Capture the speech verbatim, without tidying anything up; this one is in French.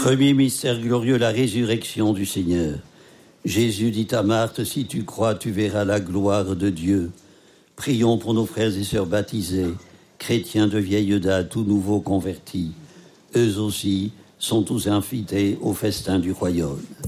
Premier mystère glorieux, la résurrection du Seigneur. Jésus dit à Marthe, si tu crois, tu verras la gloire de Dieu. Prions pour nos frères et sœurs baptisés, chrétiens de vieille date ou nouveaux convertis. Eux aussi sont tous invités au festin du royaume.